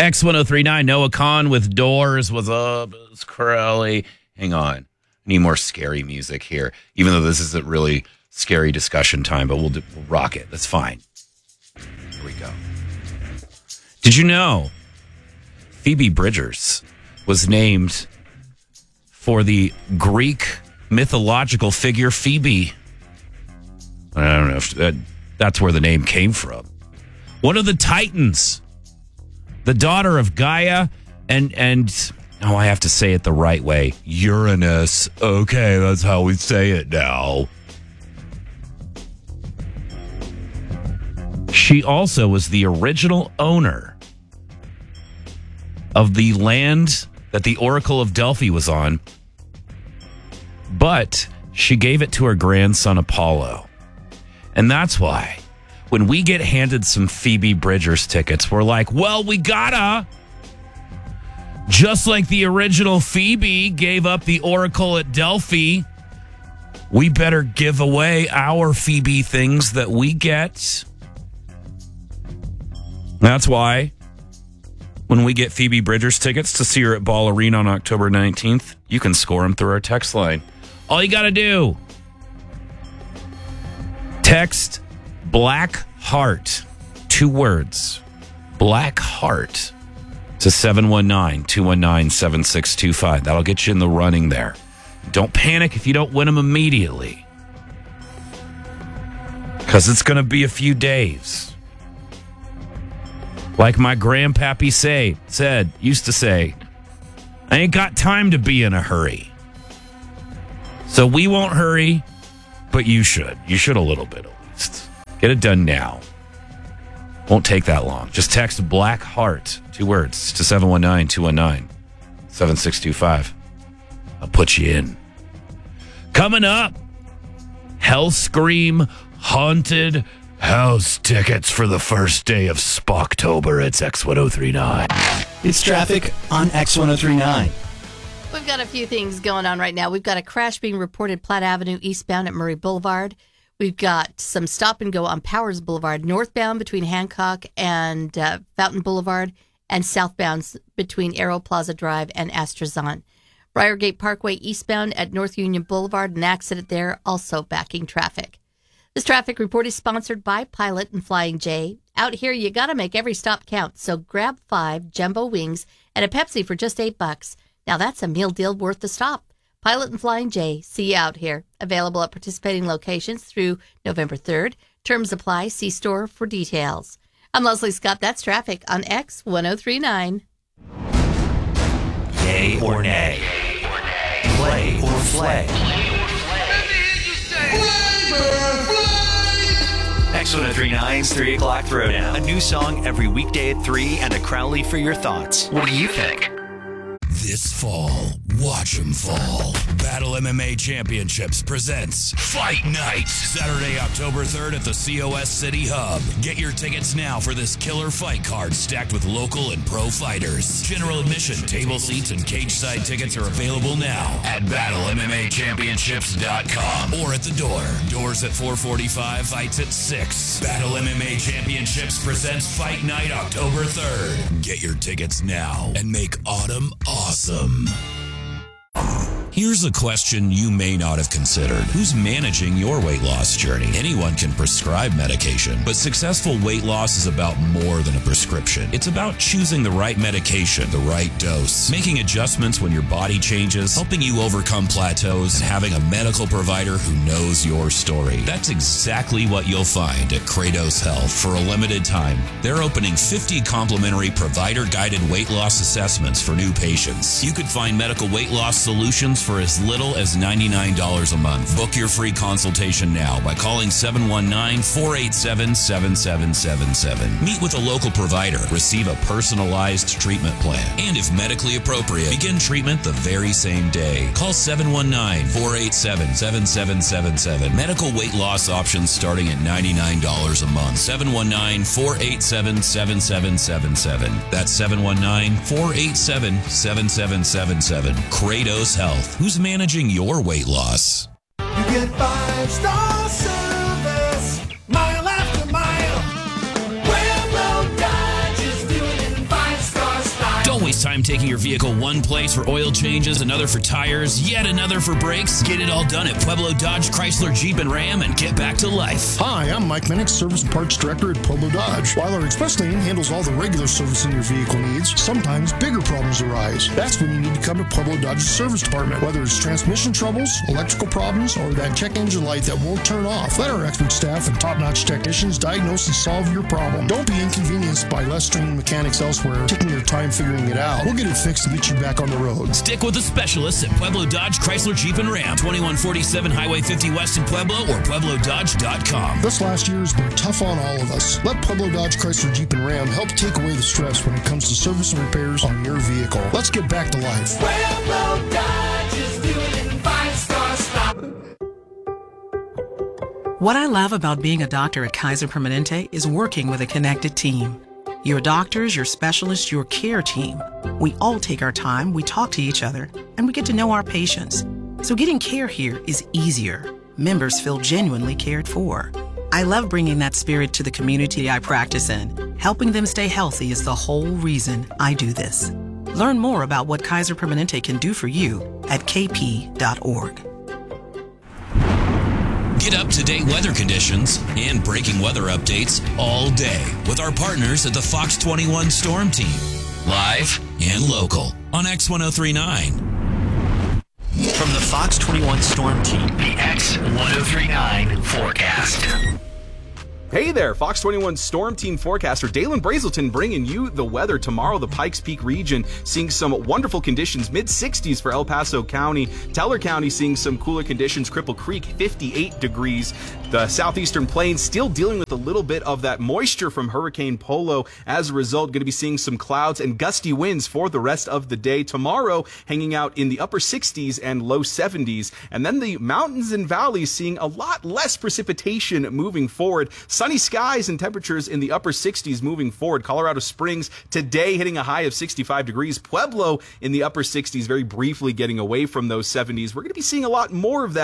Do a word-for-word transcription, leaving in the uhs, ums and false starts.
X ten thirty-nine, Noah Kahn with Doors. What's up? It's Crowley. Hang on. I need more scary music here, even though this isn't really scary discussion time, but we'll, do, we'll rock it. That's fine. Here we go. Did you know Phoebe Bridgers was named for the Greek mythological figure Phoebe? I don't know if that, that's where the name came from. One of the Titans, the daughter of Gaia and, and oh, I have to say it the right way, Uranus. Okay, that's how we say it now. She also was the original owner of the land that the Oracle of Delphi was on, but she gave it to her grandson Apollo. And that's why when we get handed some Phoebe Bridgers tickets, we're like, well, we gotta. Just like the original Phoebe gave up the Oracle at Delphi, we better give away our Phoebe things that we get. That's why when we get Phoebe Bridgers tickets to see her at Ball Arena on October nineteenth, you can score them through our text line. All you got to do, text Black Heart, two words, Black Heart, to seven one nine, two one nine, seven six two five. That'll get you in the running there. Don't panic if you don't win them immediately, because it's going to be a few days. Like my grandpappy say, said, used to say, I ain't got time to be in a hurry. So we won't hurry, but you should. You should a little bit at least. Get it done now. Won't take that long. Just text Black Heart, two words, to seven one nine, two one nine, seven six two five. I'll put you in. Coming up, Hellscream Haunted House tickets for the first day of Spocktober. It's X ten thirty-nine. It's traffic on X ten thirty-nine. We've got a few things going on right now. We've got a crash being reported Platte Avenue eastbound at Murray Boulevard. We've got some stop and go on Powers Boulevard northbound between Hancock and uh, Fountain Boulevard, and southbound between Arrow Plaza Drive and Astrazan. Briargate Parkway eastbound at North Union Boulevard, an accident there, also backing traffic. This traffic report is sponsored by Pilot and Flying J. Out here, you got to make every stop count, so grab five jumbo wings and a Pepsi for just eight bucks. Now that's a meal deal worth the stop. Pilot and Flying J, see you out here. Available at participating locations through November third. Terms apply. See store for details. I'm Leslie Scott. That's traffic on X ten thirty-nine. Yay or nay? Play or flay? X ten thirty-nine's three o'clock Throwdown. A new song every weekday at three and a Crowley for your thoughts. What do you think? This fall, watch 'em fall. Battle M M A Championships presents Fight Night. Saturday, October third at the C O S City Hub. Get your tickets now for this killer fight card stacked with local and pro fighters. General admission, table seats, and cage side tickets are available now at battle m m a championships dot com or at the door. Doors at four forty-five, fights at six. Battle M M A Championships presents Fight Night October third. Get your tickets now and make autumn awesome. Awesome. Here's a question you may not have considered. Who's managing your weight loss journey? Anyone can prescribe medication, but successful weight loss is about more than a prescription. It's about choosing the right medication, the right dose, making adjustments when your body changes, helping you overcome plateaus, and having a medical provider who knows your story. That's exactly what you'll find at Kratos Health. For a limited time, they're opening fifty complimentary provider-guided weight loss assessments for new patients. You could find medical weight loss solutions for as little as ninety-nine dollars a month. Book your free consultation now by calling seven one nine, four eight seven, seven seven seven seven. Meet with a local provider. Receive a personalized treatment plan. And if medically appropriate, begin treatment the very same day. Call seven one nine, four eight seven, seven seven seven seven. Medical weight loss options starting at ninety-nine dollars a month. seven one nine, four eight seven, seven seven seven seven. That's seven one nine, four eight seven, seven seven seven seven. Kratos Health. Who's managing your weight loss? You get five-star service, mile after mile. Railroad Dodge is doing it in five-star time taking your vehicle one place for oil changes, another for tires, yet another for brakes? Get it all done at Pueblo Dodge, Chrysler, Jeep, and Ram and get back to life. Hi, I'm Mike Minnick, Service and Parts Director at Pueblo Dodge. While our express lane handles all the regular servicing your vehicle needs, sometimes bigger problems arise. That's when you need to come to Pueblo Dodge's service department. Whether it's transmission troubles, electrical problems, or that check engine light that won't turn off, let our expert staff and top-notch technicians diagnose and solve your problem. Don't be inconvenienced by less trained mechanics elsewhere, taking your time figuring it out. We'll get it fixed and get you back on the road. Stick with the specialists at Pueblo Dodge, Chrysler, Jeep, and Ram. twenty-one forty-seven Highway fifty West in Pueblo or Pueblo Dodge dot com. This last year has been tough on all of us. Let Pueblo Dodge, Chrysler, Jeep, and Ram help take away the stress when it comes to service and repairs on your vehicle. Let's get back to life. Pueblo Dodge is doing five-star stop. What I love about being a doctor at Kaiser Permanente is working with a connected team. Your doctors, your specialists, your care team. We all take our time, we talk to each other, and we get to know our patients. So getting care here is easier. Members feel genuinely cared for. I love bringing that spirit to the community I practice in. Helping them stay healthy is the whole reason I do this. Learn more about what Kaiser Permanente can do for you at k p dot org. Get up-to-date weather conditions and breaking weather updates all day with our partners at the Fox twenty-one Storm Team. Live and local on X ten thirty-nine. From the Fox twenty-one Storm Team, the X ten thirty-nine forecast. Hey there, Fox twenty-one Storm Team forecaster Dalen Brazelton bringing you the weather. Tomorrow, the Pikes Peak region seeing some wonderful conditions, mid sixties for El Paso County. Teller County seeing some cooler conditions, Cripple Creek fifty-eight degrees. The southeastern plains still dealing with a little bit of that moisture from Hurricane Polo. As a result, going to be seeing some clouds and gusty winds for the rest of the day. Tomorrow, hanging out in the upper sixties and low seventies. And then the mountains and valleys seeing a lot less precipitation moving forward. Sunny skies and temperatures in the upper sixties moving forward. Colorado Springs today hitting a high of sixty-five degrees. Pueblo in the upper sixties, very briefly getting away from those seventies. We're going to be seeing a lot more of that